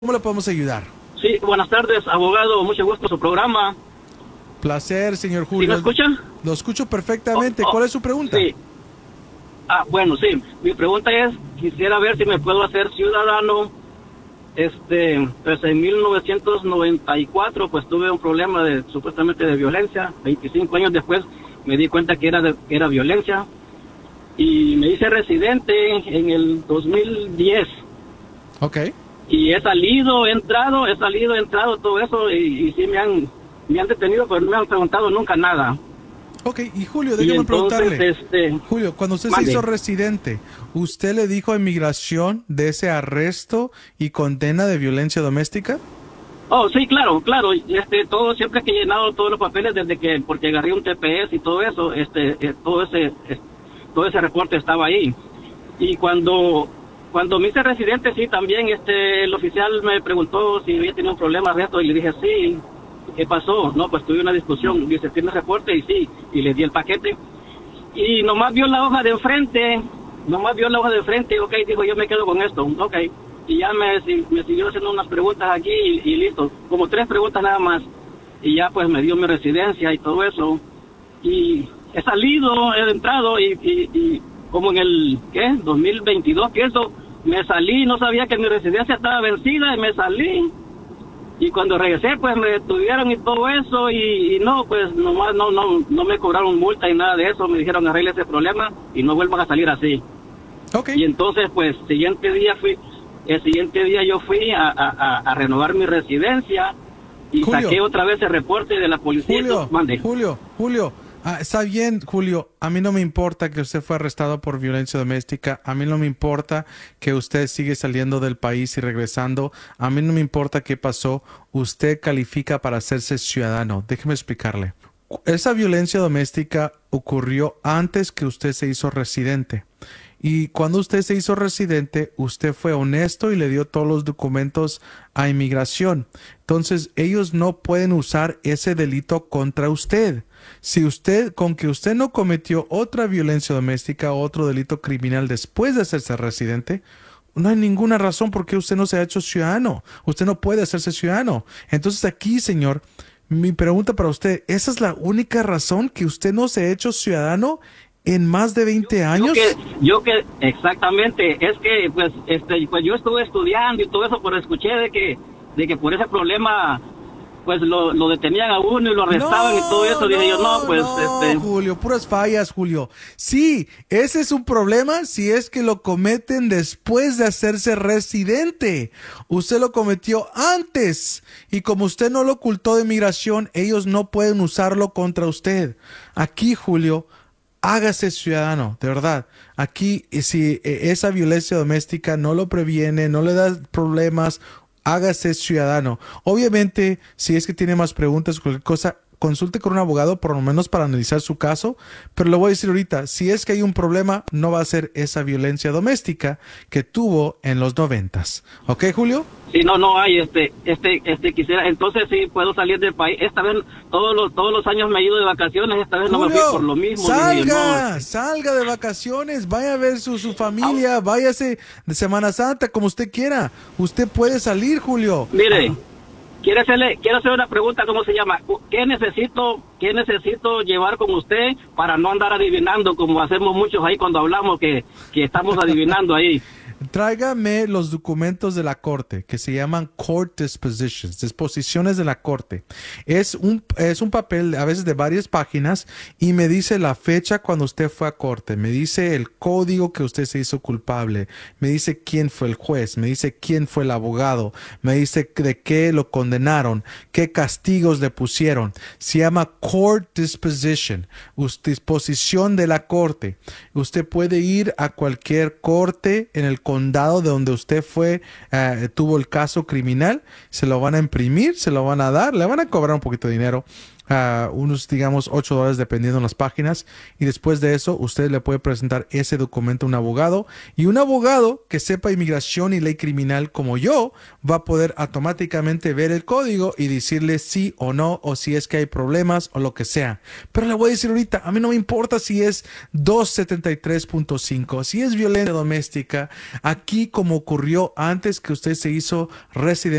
¿Cómo le podemos ayudar? Sí, buenas tardes, abogado. Mucho gusto su programa. Placer, señor ¿Sí me Julio. escuchan? Lo escucho perfectamente. Oh, ¿Cuál es su pregunta? sí. Bueno, sí. Mi pregunta es, quisiera ver si me puedo hacer ciudadano. Pues en 1994, pues tuve un problema supuestamente de violencia. 25 años después me di cuenta que era violencia. Y me hice residente en el 2010. Ok. Y he salido, entrado, todo eso, y sí me han detenido, pero no me han preguntado nunca nada. Ok, y Julio, Y déjeme entonces, preguntarle. Julio, cuando usted se mande. hizo residente, ¿usted le dijo a inmigración de ese arresto y condena de violencia doméstica? Oh, sí, claro, claro. Todo, siempre que he llenado todos los papeles porque agarré un TPS y todo eso, todo ese reporte estaba ahí. Y cuando me hice residente, sí, también, el oficial me preguntó si había tenido un problema de esto y le dije sí. ¿Qué pasó? No, pues tuve una discusión. Dice, ¿tiene reporte? Y sí, y le di el paquete. Y nomás vio la hoja de enfrente, ok, dijo, yo me quedo con esto, ok. Y ya me siguió haciendo unas preguntas aquí y listo, como 3 preguntas nada más. Y ya pues me dio mi residencia y todo eso. Y he salido, he entrado y como en el, 2022, pienso, me salí, no sabía que mi residencia estaba vencida y me salí. Y cuando regresé, pues me detuvieron y todo eso, y no, pues nomás no me cobraron multa y nada de eso, me dijeron arregle ese problema y no vuelvan a salir así. Ok. Y entonces, pues, el siguiente día yo fui a renovar mi residencia y Julio. saqué otra vez el reporte de la policía. Julio. Está bien, Julio. A mí no me importa que usted fue arrestado por violencia doméstica. A mí no me importa que usted sigue saliendo del país y regresando. A mí no me importa qué pasó. Usted califica para hacerse ciudadano. Déjeme explicarle. Esa violencia doméstica ocurrió antes que usted se hizo residente. Y cuando usted se hizo residente, usted fue honesto y le dio todos los documentos a inmigración. Entonces, ellos no pueden usar ese delito contra usted. Con que usted no cometió otra violencia doméstica o otro delito criminal después de hacerse residente, no hay ninguna razón por qué usted no se ha hecho ciudadano. Usted no puede hacerse ciudadano. Entonces aquí, señor, mi pregunta para usted, ¿esa es la única razón que usted no se ha hecho ciudadano en más de 20 años? Exactamente, es que pues yo estuve estudiando y todo eso, pero escuché de que por ese problema pues lo detenían a uno y lo arrestaban y todo eso. Dije yo, no, pues Julio, puras fallas, Julio. Sí, ese es un problema si es que lo cometen después de hacerse residente. Usted lo cometió antes y como usted no lo ocultó de inmigración, ellos no pueden usarlo contra usted. Aquí, Julio, hágase ciudadano, de verdad. Aquí, si esa violencia doméstica no lo previene, no le da problemas, hágase ciudadano. Obviamente, si es que tiene más preguntas o cualquier cosa, consulte con un abogado por lo menos para analizar su caso, pero le voy a decir ahorita, si es que hay un problema, no va a ser esa violencia doméstica que tuvo en los 90s. ¿Ok, Julio? sí, no hay, quisiera, entonces sí puedo salir del país. Esta vez todos los años me he ido de vacaciones, esta vez Julio, no me fui por lo mismo. salga de vacaciones, vaya a ver su familia, váyase de Semana Santa, como usted quiera. Usted puede salir, Julio. Mire, quiero hacer una pregunta, ¿cómo se llama? ¿Qué necesito llevar con usted para no andar adivinando como hacemos muchos ahí cuando hablamos que estamos adivinando ahí? Tráigame los documentos de la corte que se llaman court dispositions, disposiciones de la corte. Es un papel a veces de varias páginas y me dice la fecha cuando usted fue a corte, me dice el código que usted se hizo culpable, me dice quién fue el juez, me dice quién fue el abogado, me dice de qué lo condenaron, qué castigos le pusieron. Se llama court disposition, disposición de la corte. Usted puede ir a cualquier corte en el condado de donde usted tuvo el caso criminal, se lo van a imprimir, se lo van a dar, le van a cobrar un poquito de dinero, unos digamos $8 dependiendo de las páginas, y después de eso usted le puede presentar ese documento a un abogado, y un abogado que sepa inmigración y ley criminal como yo va a poder automáticamente ver el código y decirle sí o no, o si es que hay problemas o lo que sea. Pero le voy a decir ahorita, a mí no me importa si es 273.5, si es violencia doméstica, aquí como ocurrió antes que usted se hizo residente